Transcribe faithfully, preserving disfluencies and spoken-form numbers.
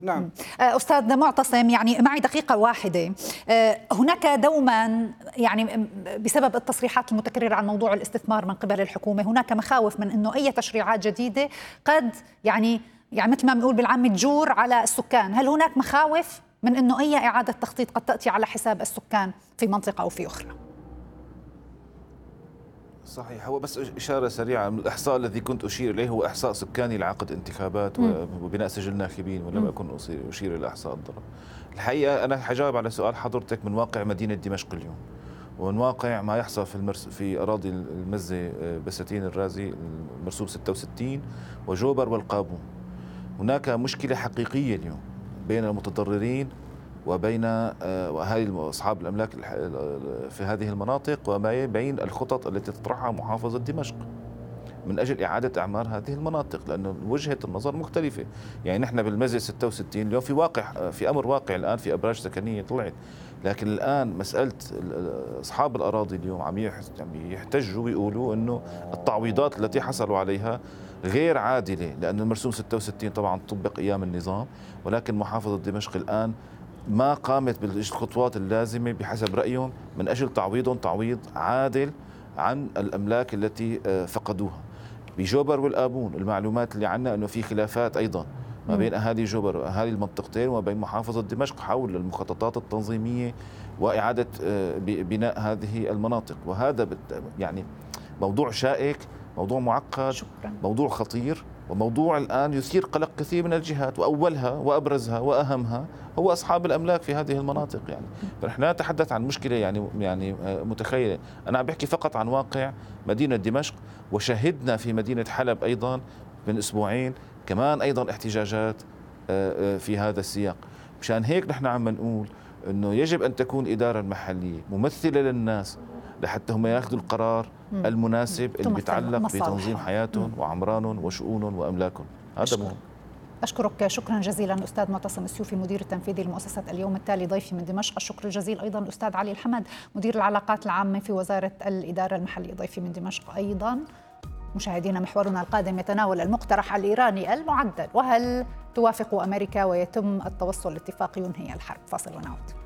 نعم. أستاذ معتصم، يعني معي دقيقة واحدة. هناك دوما يعني بسبب التصريحات المتكررة عن موضوع الاستثمار من قبل الحكومة هناك مخاوف من أنه أي تشريعات جديدة قد يعني يعني مثل ما بنقول بالعامي تجور على السكان. هل هناك مخاوف من أنه أي إعادة تخطيط قد تأتي على حساب السكان في منطقة أو في أخرى؟ صحيح. هو بس إشارة سريعة، الإحصاء الذي كنت أشير إليه هو إحصاء سكاني لعقد انتخابات وبناء سجل ناخبين، ولم أكن أشير إلى إحصاء الضرب. الحقيقة أنا حجاوب على سؤال حضرتك من واقع مدينة دمشق اليوم، ومن واقع ما يحصل في المرس في أراضي المزة بساتين الرازي المرسوم ستة وستين وجوبر والقابون. هناك مشكلة حقيقية اليوم بين المتضررين وبين أهالي أصحاب الأملاك في هذه المناطق وما بين الخطط التي تطرحها محافظة دمشق من أجل إعادة أعمار هذه المناطق، لأن وجهة النظر مختلفة. يعني نحن بالمزة ستة وستين اليوم في واقع في أمر واقع الآن في أبراج سكنية طلعت، لكن الآن مسألة أصحاب الأراضي اليوم عم يحتجوا ويقولوا أنه التعويضات التي حصلوا عليها غير عادلة، لأن المرسوم ستة وستين طبعا طبق أيام النظام، ولكن محافظة دمشق الآن ما قامت بالخطوات اللازمة بحسب رأيهم من أجل تعويضهم تعويض عادل عن الأملاك التي فقدوها. بجوبر والآبون المعلومات اللي عنا أنه في خلافات أيضا ما بين أهالي جوبر وأهالي المنطقتين وبين محافظة دمشق حول المخططات التنظيمية وإعادة بناء هذه المناطق، وهذا يعني موضوع شائك، موضوع معقد، شكرا. موضوع خطير، وموضوع الآن يثير قلق كثير من الجهات، وأولها وأبرزها وأهمها هو أصحاب الأملاك في هذه المناطق. يعني فنحن لا نتحدث عن مشكلة يعني يعني متخيلة، أنا عم بحكي فقط عن واقع مدينة دمشق، وشهدنا في مدينة حلب أيضا من أسبوعين كمان أيضا احتجاجات في هذا السياق. مشان هيك نحن عم نقول أنه يجب أن تكون إدارة المحلية ممثلة للناس لحتى هم ياخذوا القرار مم. المناسب اللي بيتعلق بتنظيم حياتهم وعمرانهم وشؤونهم وأملاكهم. هذا مهم. أشكرك شكرا جزيلا أستاذ معتصم السيوفي مدير التنفيذي لمؤسسة اليوم التالي ضيفي من دمشق. الشكر الجزيل أيضا الأستاذ علي الحمد مدير العلاقات العامة في وزارة الإدارة المحلية ضيفي من دمشق أيضا. مشاهدينا، محورنا القادم يتناول المقترح الإيراني المعدل، وهل توافق أمريكا ويتم التوصل لاتفاق ينهي الحرب؟ فاصل ونعود.